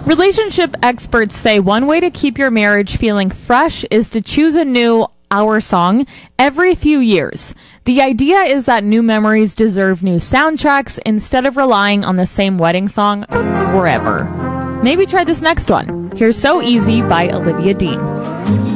Relationship experts say one way to keep your marriage feeling fresh is to choose a new Our Song every few years. The idea is that new memories deserve new soundtracks instead of relying on the same wedding song forever. Maybe try this next one. Here's So Easy by Olivia Dean.